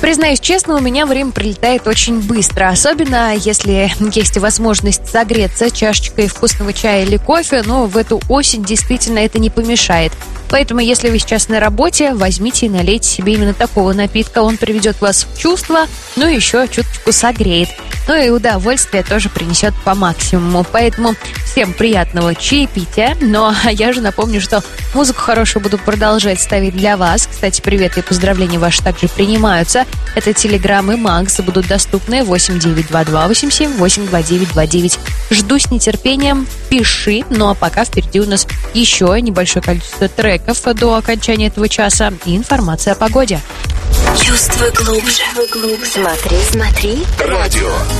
признаюсь честно, у меня время пролетает очень быстро. Особенно, если есть возможность согреться чашечкой вкусного чая или кофе. Но в эту осень действительно это не помешает. Поэтому, если вы сейчас на работе, возьмите и налейте себе именно такого напитка. Он приведет вас в чувство, ну и еще чуточку согреет. Ну и удовольствие тоже принесет по максимуму. Поэтому всем приятного чаепития. Но я же напомню, что музыку хорошую буду продолжать ставить для вас. Кстати, привет и поздравления ваши также принимаются. Это Telegram и Макс будут доступны 892287-82929. Жду с нетерпением. Пиши. Ну а пока впереди у нас еще небольшое количество треков до окончания этого часа и информация о погоде. Чувствуй глубже. Смотри. Радио.